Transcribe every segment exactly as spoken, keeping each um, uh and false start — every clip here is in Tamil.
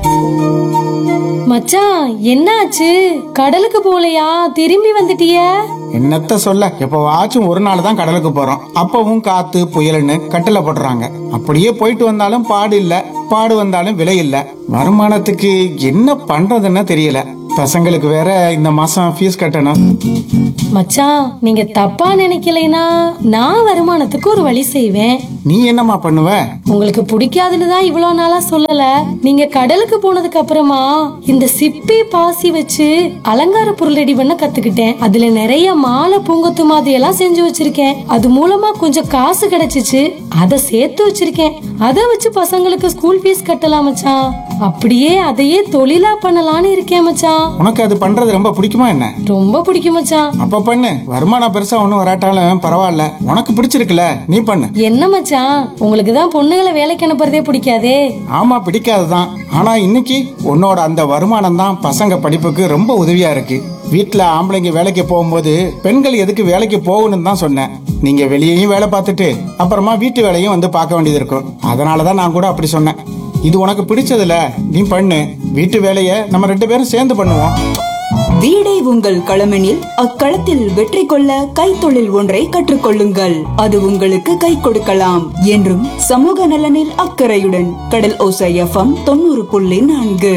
மச்சான், என்னாச்சு? கடலுக்கு போலையா? திரும்பி வந்துட்டிய? என்னத்த சொல்ல, எப்பவாச்சும் ஒரு நாள் தான் கடலுக்கு போறோம். அப்பவும் காத்து புயல்னு கட்டளை போடுறாங்க. அப்படியே போயிட்டு வந்தாலும் பாடு இல்ல, பாடு வந்தாலும் விலை இல்ல. வருமானத்துக்கு என்ன பண்றதுன்னு தெரியல. பசங்களுக்கு வேற இந்த மாசம் ஃபீஸ் கட்டணும். மச்சான், நீங்க தப்பா நினைக்கலைனா நான் வருமானத்துக்கு ஒரு வழி செய்வேன். நீ என்னம்மா பண்ணுவ? உங்களுக்கு பிடிக்காதுன்னு தான் இவ்வளவு நாளா சொல்லல. நீங்க கடலுக்கு போனதுக்கு அப்புறமா இந்த சிப்பி பாசி வச்சு அலங்கார பொருள் ரெடி பண்ண கத்துக்கிட்டேன். அதுல நிறைய மாலை பூங்கொத்து மாதிரி எல்லாம் செஞ்சு வச்சிருக்கேன். அது மூலமா கொஞ்சம் காசு கிடைச்சிச்சு. அதை சேர்த்து வச்சிருக்கேன். அதை வச்சு பசங்களுக்கு ஸ்கூல் ஃபீஸ் கட்டலாம் மச்சான். அப்படியே அதையே தொழிலா பண்ணலாம்னு இருக்கேன் மச்சான். உனக்கு அது பண்றது ரொம்ப பிடிக்குமா என்ன? ரொம்ப பிடிக்கும் மச்சான். அப்ப பண்ணு. வருமானம் பெருசா ஒண்ணும் வராட்டாலும் பரவாயில்ல, உனக்கு பிடிச்சிருக்குல, நீ பண்ணு. என்ன மச்சான், உங்களுக்கு தான் பொண்ணுகளை வேலைக்கு அனுப்புறதே பிடிக்காதே? ஆமா, பிடிக்காதுதான். ஆனா இன்னைக்கு உன்னோட அந்த வருமானம் தான் பசங்க படிப்புக்கு ரொம்ப உதவியா இருக்கு. வீட்டுல ஆம்பளைங்க வேலைக்கு போகும்போது பெண்கள் எதுக்கு வேலைக்கு போகணும்னு தான் சொன்னேன். நீங்க வெளியேயும் வேலை பார்த்துட்டு அப்புறமா வீட்டு வேலையும் வந்து பார்க்க வேண்டியது இருக்கும். அதனாலதான் நான் கூட அப்படி சொன்னேன். இது உனக்கு பிடிச்சதுல, நீ பண்ணு. வீட்டு வேலையை நம்ம ரெண்டு பேரும் சேர்ந்து பண்ணுவோம். வீடே உங்கள் களமெனில் அக்களத்தில் வெற்றி கொள்ள கைத்தொழில் ஒன்றை கற்றுக்கொள்ளுங்கள். அது உங்களுக்கு கை கொடுக்கலாம். என்றும் சமூக நலனில் அக்கறையுடன் கடல் ஓசை எஃப்எம் தொண்ணூறு புள்ளி நான்கு.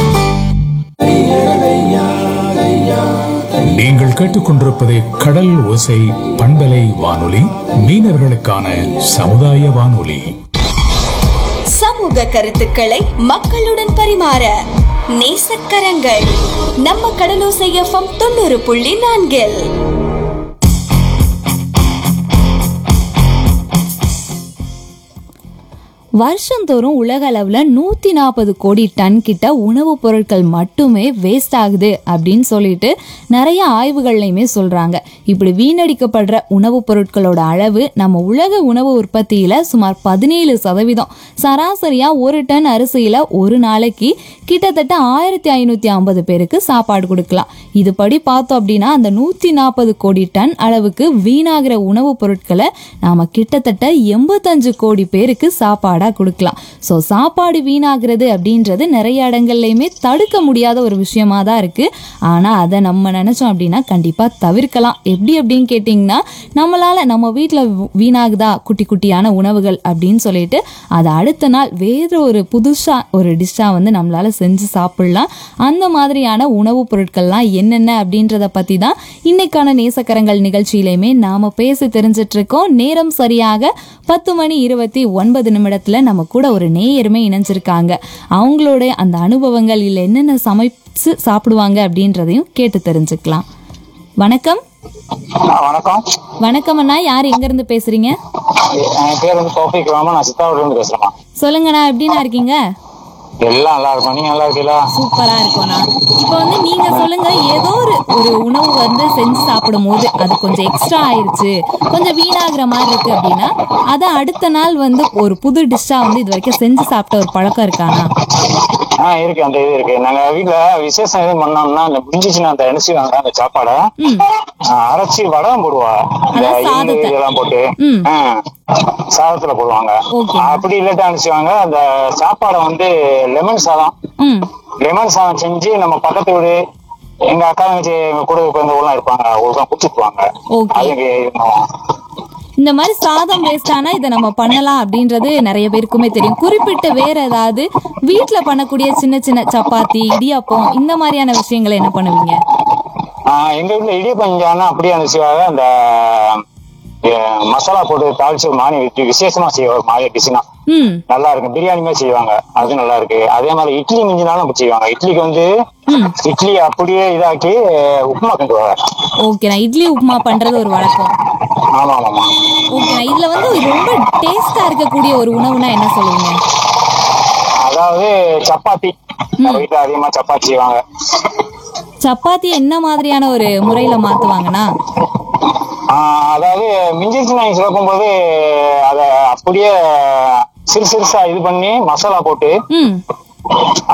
நீங்கள் கேட்டுக்கொண்டிருப்பது கடல் ஓசை பண்பலை வானொலி, மீனவர்களுக்கான சமுதாய வானொலி. சமூக கருத்துக்களை மக்களுடன் பரிமாற நேசக்கரங்கள் நம்ம கடலோசை எஃப்எம் தொண்ணூறு புள்ளி நான்கில். வருஷந்தோறும் உலக அளவுல நூத்தி நாற்பது கோடி டன் கிட்ட உணவுப் பொருட்கள் மட்டுமே வேஸ்ட் ஆகுது அப்படின்னு சொல்லிட்டு நிறைய ஆய்வுகள்லையுமே சொல்றாங்க. இப்படி வீணடிக்கப்படுற உணவுப் பொருட்களோட அளவு நம்ம உலக உணவு உற்பத்தியில சுமார் பதினேழு சதவீதம். சராசரியா ஒரு டன் அரிசியில ஒரு நாளைக்கு கிட்டத்தட்ட ஆயிரத்தி ஐநூத்தி ஐம்பது பேருக்கு சாப்பாடு கொடுக்கலாம். இதுபடி பார்த்தோம் அப்படின்னா அந்த நூத்தி நாற்பது கோடி டன் அளவுக்கு வீணாகிற உணவுப் பொருட்களை நாம கிட்டத்தட்ட எண்பத்தஞ்சு கோடி பேருக்கு சாப்பாடு கொடுக்கலாம். சோ சாப்பாடு வீணாகிறது அப்படின்றது நிறைய இடங்கள்லயுமே தடுக்க முடியாத ஒரு விஷயமா தான் இருக்கு. ஆனா அதை நம்ம நினைச்சோம் அப்படின்னா கண்டிப்பா தவிர்க்கலாம். எப்படி அப்படின்னு கேட்டீங்கன்னா, நம்மளால நம்ம வீட்டுல வீணாகுதா குட்டி குட்டியான உணவுகள் அப்படின்னு சொல்லிட்டு அதை அடுத்த நாள் வேற ஒரு புதுசா ஒரு டிஷ்ஷா வந்து நம்மளால செஞ்சு சாப்பிடலாம். அந்த மாதிரியான உணவுப் பொருட்கள்லாம் என்னென்ன அப்படின்றத பத்தி தான் இன்னைக்கான நேசக்கரங்கள் நிகழ்ச்சியிலையுமே நாம பேசி தெரிஞ்சிட்டு இருக்கோம். நேரம் சரியாக பத்து மணி இருபத்தி ஒன்பது நிமிடத்துல நம்ம கூட ஒரு நேயருமே இணைஞ்சிருக்காங்க. அவங்களோட அந்த அனுபவங்கள் இல்ல என்னென்ன சமைச்சு சாப்பிடுவாங்க அப்படின்றதையும் கேட்டு தெரிஞ்சுக்கலாம். வணக்கம். வணக்கம். வணக்கம் அண்ணா, யார் எங்க இருந்து பேசுறீங்க? என் பேர் வந்து தௌஃபீக் ரஹ்மான். நான் சித்தாவூர்ல இருந்து பேசுறேன். சொல்லுங்கண்ணா, எப்படிண்ணா இருக்கீங்க? எல்லாம் நல்லா இருக்கும். நீங்க நல்லா இருக்கீங்களா? சூப்பரா இருக்கும்ண்ணா. இப்போ வந்து நீங்க சொல்லுங்க, ஏதோ ஒரு ஒரு உணவு வந்து செஞ்சு சாப்பிடும் போது அது கொஞ்சம் எக்ஸ்ட்ரா ஆயிடுச்சு, கொஞ்சம் வீணாகிற மாதிரி இருக்கு அப்படின்னா அதை அடுத்த நாள் வந்து ஒரு புது டிஷ்ஷா வந்து இது வரைக்கும் செஞ்சு சாப்பிட்ட ஒரு பழக்கம் இருக்காண்ணா? ஆஹ் இருக்கு. அந்த இது இருக்கு. நாங்க வீட்டுல விசேஷம் எதுவும் பண்ணோம்னா அந்த முடிஞ்சிச்சுன்னா அந்த அனுப்பிச்சுவாங்க அந்த சாப்பாடை அரைச்சி வடகம் போடுவா. இந்த இதெல்லாம் போட்டு சாதத்துல போடுவாங்க. அப்படி இல்லாட்டி அனுப்பிச்சுவாங்க அந்த சாப்பாடை வந்து லெமன் சாதம் லெமன் சாதம் செஞ்சு நம்ம பக்கத்து வீடு எங்க அக்கா வச்சு எங்க கூட எல்லாம் இருப்பாங்க, அவங்களுக்கு குடிச்சுக்குவாங்க. அதுக்கு இந்த மாதிரி சாதம் வேஸ்ட் ஆனா இதை நம்ம பண்ணலாம் அப்படின்றது நிறைய பேருக்குமே தெரியும். குறிப்பிட்ட வேற ஏதாவது வீட்டுல பண்ணக்கூடிய சின்ன சின்ன சப்பாத்தி, இடியாப்பம் இந்த மாதிரியான விஷயங்களை என்ன பண்ணுவீங்க? ஆஹ் எங்க வீட்டுல இடியாப்பம் அப்படியே அனுப்பிச்சுவாங்க. அந்த மசாலா போட்டு தாளிச்சு மானி விசேஷமா செய்வாங்க. மாய டிஷ்னா நல்லா இருக்கு. பிரியாணி மாதிரி செய்வாங்க, அது நல்லா இருக்கு. அதே மாதிரி இட்லி மிஞ்சினாலும் செய்வாங்க. இட்லிக்கு வந்து இட்லி அப்படியே இதாக்கி உப்புமா கிண்டுவாங்க. ஓகேண்ணா, இட்லி உப்புமா பண்றது ஒரு வழக்கம். ஆமா ஆமா. ஓகேண்ணா, இதுல வந்து ரொம்ப டேஸ்டா இருக்கக்கூடிய ஒரு உணவுனா என்ன சொல்லுவீங்க? அதாவது சப்பாத்தி. வீட்டுல அதிகமா சப்பாத்தி செய்வாங்க. சப்பாத்தி என்ன மாதிரியான ஒரு முறையில மாத்துவாங்கன்னா, அதாவது மிஞ்சிச்சு நாங்க சேர்க்கும் போது அத அப்படியே சிறு சிறுசா இது பண்ணி மசாலா போட்டு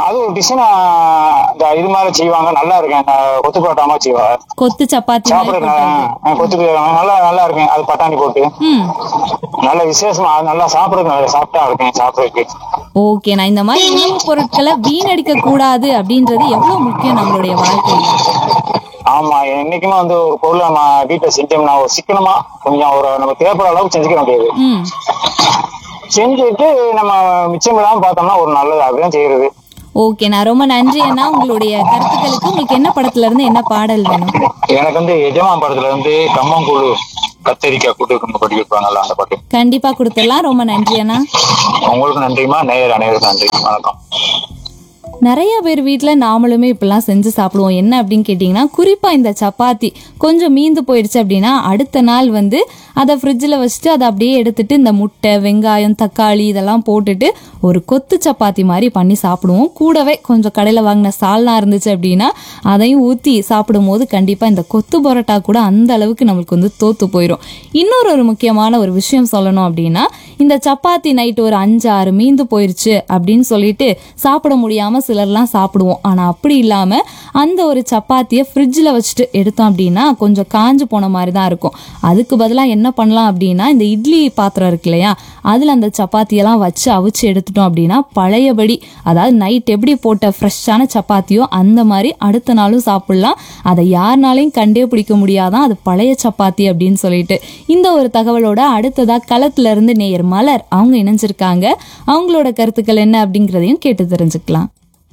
அது ஒரு டிசைனா இந்த இது மாதிரி செய்வாங்க, நல்லா இருக்கும். கொத்து பரோட்டா மாதிரி செய்வாங்க, கொத்து சப்பாத்தி சாப்பிடுறது கொத்து நல்லா நல்லா இருக்கும். அது பட்டாணி போட்டு நல்ல விசேஷமா, அது நல்லா சாப்பிடுறது, நல்லா சாப்பிட்டா இருக்கும் சாப்பிடுறதுக்கு. ஓகே, நான் இந்த மாதிரி உணவுப் பொருட்களை வீணடிக்க கூடாது அப்படின்றது எவ்வளவு முக்கியம் நம்மளுடைய வாழ்க்கையில. ஆமா, என்னைக்குமே வந்து ஒரு பொருளை நம்ம வீட்டை செஞ்சோம்னா ஒரு சிக்கனமா கொஞ்சம் ஒரு நம்ம தேவைப்படுற அளவுக்கு செஞ்சுக்க முடியாது. செஞ்சுட்டு நம்ம மிச்சம் இல்லாம பார்த்தோம்னா ஒரு நல்லது, அப்படிதான் செய்யறது. ஓகே, நான் ரொம்ப நன்றி அண்ணா. உங்களுடைய கருத்துக்களுக்கு உங்களுக்கு என்ன படத்துல இருந்து என்ன பாடல் வேணும்? எனக்கு வந்து எஜமான் படத்துல இருந்து கம்மங்கூழு கத்தரிக்காய் கூட்டு படி வைப்பாங்கல்ல, அந்த பாட்டு கண்டிப்பா கொடுத்துடலாம். ரொம்ப நன்றி அண்ணா. உங்களுக்கு நன்றிமா, நேயர் அனைவருக்கும் நன்றி, வணக்கம். நிறைய பேர் வீட்டில் நாமளுமே இப்படிலாம் செஞ்சு சாப்பிடுவோம். என்ன அப்படின்னு கேட்டிங்கன்னா, குறிப்பாக இந்த சப்பாத்தி கொஞ்சம் மீந்து போயிடுச்சு அப்படின்னா அடுத்த நாள் வந்து அதை ஃப்ரிட்ஜில் வச்சுட்டு அதை அப்படியே எடுத்துட்டு இந்த முட்டை, வெங்காயம், தக்காளி இதெல்லாம் போட்டுட்டு ஒரு கொத்து சப்பாத்தி மாதிரி பண்ணி சாப்பிடுவோம். கூடவே கொஞ்சம் கடையில் வாங்கின சால்னா இருந்துச்சு அப்படின்னா அதையும் ஊற்றி சாப்பிடும் போது கண்டிப்பாக இந்த கொத்து பரோட்டா கூட அந்த அளவுக்கு நம்மளுக்கு வந்து தோத்து போயிடும். இன்னொரு ஒரு முக்கியமான ஒரு விஷயம் சொல்லணும் அப்படின்னா, இந்த சப்பாத்தி நைட்டு ஒரு அஞ்சு ஆறு மீந்து போயிடுச்சு அப்படின்னு சொல்லிட்டு சாப்பிட முடியாமல் சிலர்லாம் சாப்பிடுவோம். ஆனால் அப்படி இல்லாமல் அந்த ஒரு சப்பாத்தியை ஃப்ரிட்ஜில் வச்சுட்டு எடுத்தோம் அப்படின்னா கொஞ்சம் காஞ்சு போன மாதிரி தான் இருக்கும். அதுக்கு பதிலாக என்ன பண்ணலாம் அப்படின்னா, இந்த இட்லி பாத்திரம் இருக்கு இல்லையா, அதில் அந்த சப்பாத்தியெல்லாம் வச்சு அவிச்சு எடுத்துட்டோம் அப்படின்னா பழையபடி, அதாவது நைட் எப்படி போட்ட ஃப்ரெஷ்ஷான சப்பாத்தியோ அந்த மாதிரி அடுத்த நாளும் சாப்பிடலாம். அதை யாருனாலையும் கண்டே பிடிக்க முடியாதான் அது பழைய சப்பாத்தி அப்படின்னு சொல்லிட்டு. இந்த ஒரு தகவலோட அடுத்ததாக களத்துல இருந்து நேயர் மலர் அவங்க இணைஞ்சிருக்காங்க. அவங்களோட கருத்துக்கள் என்ன அப்படிங்கிறதையும் கேட்டு தெரிஞ்சுக்கலாம்.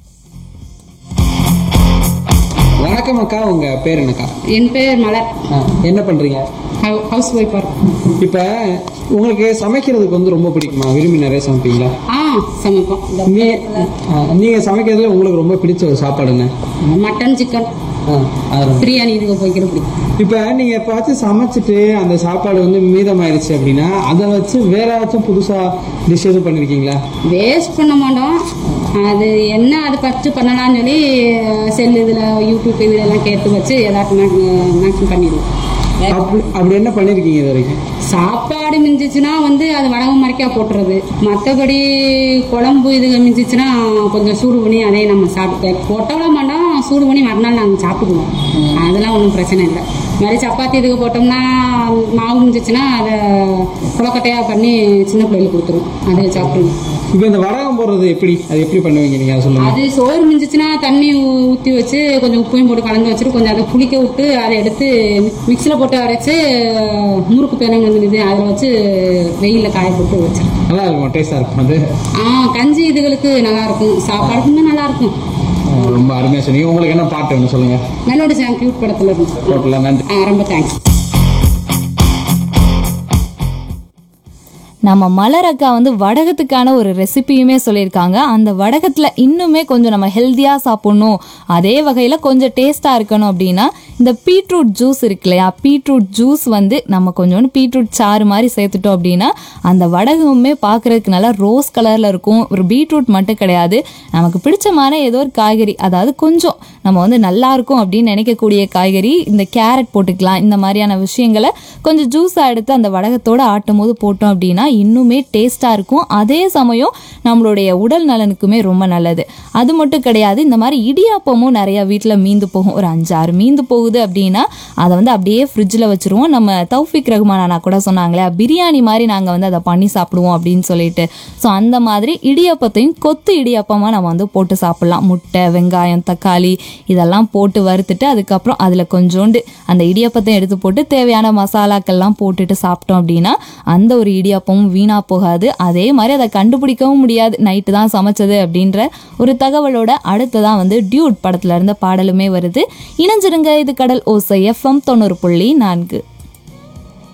வணக்கம் அக்கா, உங்க பேர் என்னக்கா? என் பேர் மலர். என்ன பண்றீங்க? ஹவுஸ் ஒய்ஃபா. இப்ப உங்களுக்கு சமைக்கிறதுக்கு வந்து ரொம்ப பிடிக்குமா? விரும்பி நிறைய சமைப்பீங்களா? ஆ சமைப்போம். நீங்க சமைக்கிறதுல உங்களுக்கு ரொம்ப பிடிச்ச ஒரு சாப்பாடு என்ன? மட்டன், சிக்கன், பிரியாணி, இதுக்கு போய்க்கிற பிடிக்கும். இப்ப நீங்க எப்பாச்சும் சமைச்சிட்டு அந்த சாப்பாடு வந்து மீதமாயிருச்சு அப்படின்னா அதை வச்சு வேற ஏதாச்சும் புதுசா டிஷ் எதுவும் பண்ணிருக்கீங்களா? வேஸ்ட் பண்ண மாட்டோம். அது என்ன அது ஃபர்ஸ்ட் பண்ணலாம்னு சொல்லி செல் இதுல யூடியூப் இதுல எல்லாம் கேட்டு வச்சு ஏதாச்சும் மேக்ஸிமம் பண்ணிடுவோம். அப்படி என்ன பண்ணிருக்கீங்க இது வரைக்கும்? சாப்பாடு மிஞ்சிச்சுன்னா வந்து அது வடகம் மறைக்கா போட்டுறது. மற்றபடி குழம்பு இது மிஞ்சிச்சுன்னா கொஞ்சம் சூடு பண்ணி அதே நம்ம சாப்பிட்டு போட்டோம்ல மாட்டோம், சூடு பண்ணி மறுநாள் நாங்கள் சாப்பிடுவோம். அதெல்லாம் ஒன்றும் பிரச்சனை இல்லை. மாதிரி சப்பாத்தி இதுக்கு போட்டோம்னா மாவு மிஞ்சிச்சுன்னா அதை குளக்கட்டையாக பண்ணி சின்ன பிள்ளைகளுக்கு கொடுத்துரும், அதை சாப்பிடுவோம். இப்போ இந்த வடகம் போடுறது எப்படி, அது எப்படி பண்ணுவீங்க நீங்க சொல்லுங்க? அது சோறு மிஞ்சிச்சுன்னா தண்ணி ஊற்றி வச்சு கொஞ்சம் உப்பையும் போட்டு கலந்து வச்சுட்டு கொஞ்சம் அதை புளிக்க விட்டு அதை எடுத்து மிக்சியில் போட்டு அரைச்சு முறுக்கு பேனங்க வந்து அதில் வச்சு வெயிலில் காய போட்டு வச்சிருக்கேன். நல்லா இருக்கும், டேஸ்டா இருக்கும் அது. ஆ கஞ்சி இதுகளுக்கு நல்லா இருக்கும், சாப்பாடுக்குமே நல்லா இருக்கும். ரொம்ப அருமையா சொன்னீங்க. உங்களுக்கு என்ன பாட்டு வேணும் சொல்லுங்க? மெலோடி சாங் கியூட் படத்துல இருந்து போட்டலாம். நன்றி, ரொம்ப தேங்க்ஸ். நம்ம மலர் அக்கா வந்து வடகத்துக்கான ஒரு ரெசிபியுமே சொல்லியிருக்காங்க. அந்த வடகத்தில் இன்னுமே கொஞ்சம் நம்ம ஹெல்த்தியாக சாப்பிட்ணும், அதே வகையில் கொஞ்சம் டேஸ்ட்டாக இருக்கணும் அப்படின்னா இந்த பீட்ரூட் ஜூஸ் இருக்கு இல்லையா, பீட்ரூட் ஜூஸ் வந்து நம்ம கொஞ்சோண்டு பீட்ரூட் சாறு மாதிரி சேர்த்துட்டோம் அப்படின்னா அந்த வடகமுமே பார்க்குறதுக்கு நல்லா ரோஸ் கலரில் இருக்கும். ஒரு பீட்ரூட் மட்டும் கிடையாது, நமக்கு பிடிச்சமான ஏதோ ஒரு காய்கறி, அதாவது கொஞ்சம் நம்ம வந்து நல்லா இருக்கும் அப்படின்னு நினைக்கக்கூடிய காய்கறி, இந்த கேரட் போட்டுக்கலாம். இந்த மாதிரியான விஷயங்களை கொஞ்சம் ஜூஸாக எடுத்து அந்த வடகத்தோடு ஆட்டும் போது போட்டோம் அப்படின்னா இன்னுமே டேஸ்ட்டாக இருக்கும். அதே சமயம் நம்மளுடைய உடல் நலனுக்குமே ரொம்ப நல்லது. அது மட்டும் கிடையாது, இந்த மாதிரி இடியாப்பமும் நிறையா வீட்டில் மீந்து போகும். ஒரு அஞ்சாறு மீந்து போகுது அப்படின்னா அதை வந்து அப்படியே ஃப்ரிட்ஜில் வச்சுருவோம். நம்ம தௌஃபிக் ரஹ்மான் அண்ணா கூட சொன்னாங்களே, பிரியாணி மாதிரி நாங்கள் வந்து அதை பண்ணி சாப்பிடுவோம் அப்படின்னு சொல்லிட்டு. ஸோ அந்த மாதிரி இடியாப்பத்தையும் கொத்து இடியாப்பமாக நம்ம வந்து போட்டு சாப்பிட்லாம். முட்டை, வெங்காயம், தக்காளி இதெல்லாம் போட்டு வறுத்துட்டு அதுக்கப்புறம் அதில் கொஞ்சோண்டு அந்த இடியாப்பத்தையும் எடுத்து போட்டு தேவையான மசாலாக்கள்லாம் போட்டுட்டு சாப்பிட்டோம் அப்படின்னா அந்த ஒரு இடியாப்பமும் வீணா போகாது. அதே மாதிரி அதை கண்டுபிடிக்கவும் முடியாது நைட்டு தான் சமைச்சது அப்படின்ற ஒரு தகவலோட அடுத்ததான் வந்து டியூட் படத்துல இருந்த பாடலுமே வருது. இணைஞ்சிருங்க, இது கடல் ஓசை எஃப்எம் தொண்ணூறு புள்ளி நான்கு.